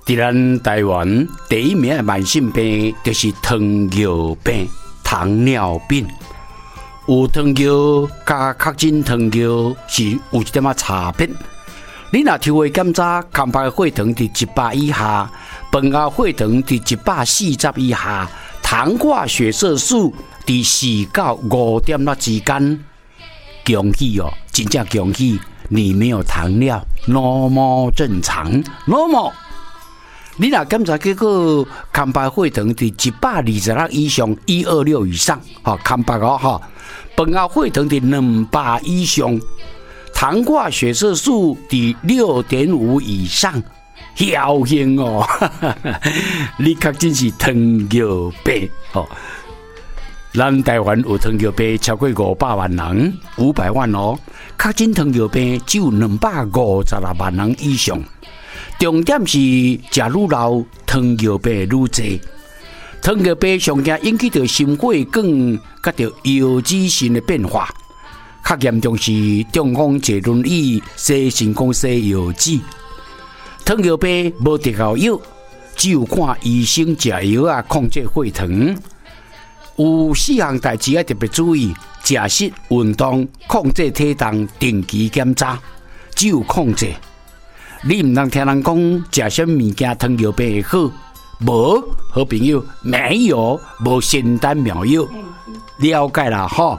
在咱台湾第一名的慢性病就是糖尿病、糖尿病。有糖尿加确诊糖尿是有一点仔差别。你若抽血检查，空白血糖伫100以下，饭后血糖伫140以下，糖化血色素伫4到5点那之间，恭喜哦，真正恭喜，你没有糖尿 ，normal 正常 normal。你若检查结果空白血糖伫126以上，126以上，吼空白哦吼，饭后血糖伫200以上。糖化血色素伫6.5以上，侥幸哦！你确真是糖尿病哦。咱台湾有糖尿病超过500万人，500万哦。确诊糖尿病只有256万人以上。重点是食愈老，糖尿病愈侪。糖尿病上惊引起着心血管甲着腰子肾的变化。较严重是中风坐轮椅、洗肾讲洗腰子。糖尿病无特效药，只有看医生食药啊控制血糖。有4项代志要特别注意：食食、运动、控制体重、定期检查。只有控制，你唔通听人讲食什么物件糖尿病会好，无好朋友没有无仙丹妙药，了解啦吼。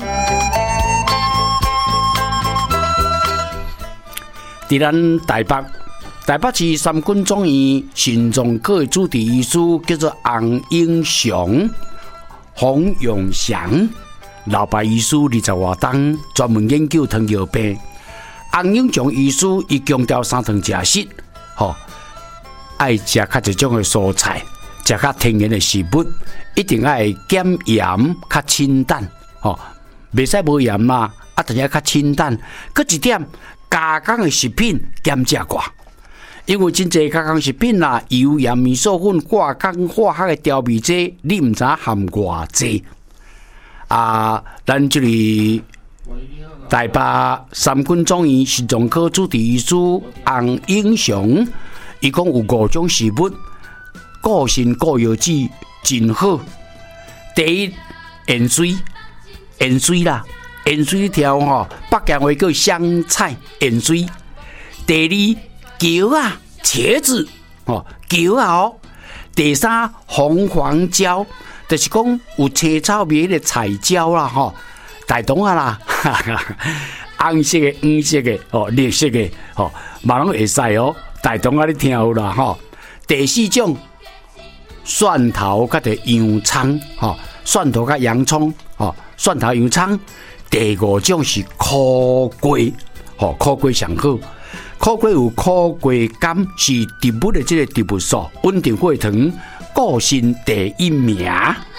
伫咱台北市三军总院心脏科的主治医师叫做洪永祥、洪永祥，老牌医师20多年，专门研究糖尿病。洪永祥医师伊强调三顿食食，爱食较一种的蔬菜，食较天然的食物，一定爱减盐较清淡，袂使无盐嘛，但是较清淡。搁一点。加工的食品减食寡，因为真侪加工食品啦，油盐味素粉、化工化学的调味剂，你唔知含偌济。咱这里台北三军总院心脏科主治医师洪永祥，伊讲有5种食物，固肾固腰子真好。第一，盐水啦。盐水条北京话叫香菜盐水。第二，茄啊，茄子茄啊第三，红黄椒，就是讲有青草味的彩椒啦大同啦，红色的、黄色的、绿色的嘛拢会使大同你听有啦第四种，蒜头甲着洋葱蒜头甲洋葱蒜头洋葱。第5种是苦瓜，苦瓜上好。苦瓜有苦瓜甘，是植物的这个植物素，稳定血糖，固肾第1名。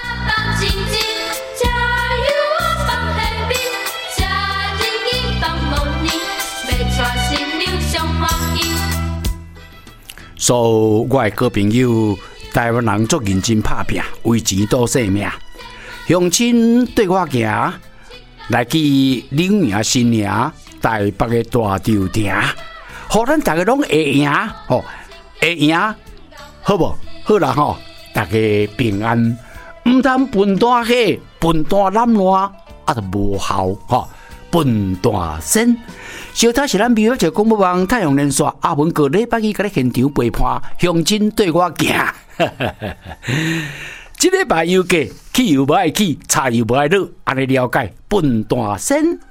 所以我的好朋友，台湾人足认真打拼，为钱赌性命。乡亲对我行。来去领名新名台北的大潮亭，互咱大家拢会赢会赢，好不好啦大家平安，唔通笨蛋喜、笨蛋懒惰，就无效笨蛋身。小他是咱美国就广播网太阳连线阿文哥礼拜二甲你现场陪伴，乡亲对我行。这礼拜油价，汽油无爱起，柴油无爱落，安尼了解笨蛋身。